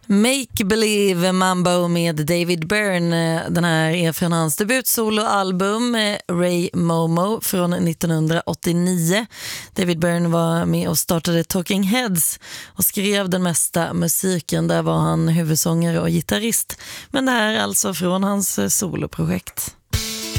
Make Believe Mambo med David Byrne. Den här är från hans debutsoloalbum Ray Momo från 1989. David Byrne var med och startade Talking Heads och skrev den mesta musiken. Där var han huvudsångare och gitarrist. Men det här är alltså från hans soloprojekt.